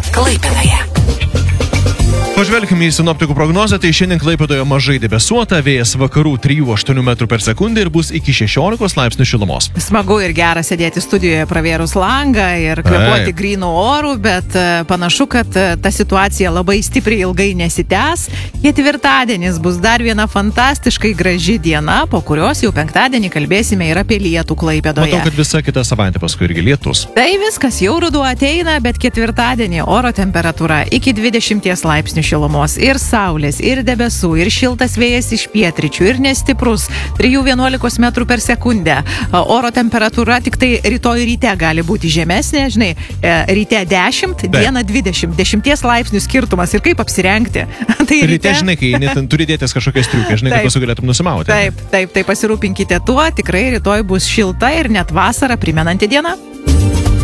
Klaipėdoje. Pažvelkime į sinoptikų prognozę, tai šiandien Klaipėdoje mažai debesuota, vėjas vakarų 3-8 metrų per sekundę ir bus iki 16 laipsnių šilumos. Smagu ir gera sėdėti studijoje pravėrus langą ir kvėpuoti grynų orų, bet panašu, kad ta situacija labai stipriai ilgai nesitęs. Ketvirtadienis bus dar viena fantastiškai graži diena, po kurios jau penktadienį kalbėsime ir apie lietų Klaipėdoje. Matau, kad visa kita savaitė paskui irgi lietus. Tai viskas, jau ruduo ateina, bet ketvirtadienį oro temperatūra iki 20 laipsnių šilumos ir saulės, ir debesų, ir šiltas vėjas iš pietryčių, ir nestiprus 3-11 metrų per sekundę. Oro temperatūra tik tai rytoj ryte gali būti žemesnė, žinai, ryte 10, dieną 20, 10 laipsnių skirtumas ir kaip apsirengti. Tai ryte, žinai, kai turi dėtis kažkokias triukės, žinai, kad paskui galėtum nusimauti. Taip, pasirūpinkite tuo, tikrai rytoj bus šilta ir net vasarą primenanti diena.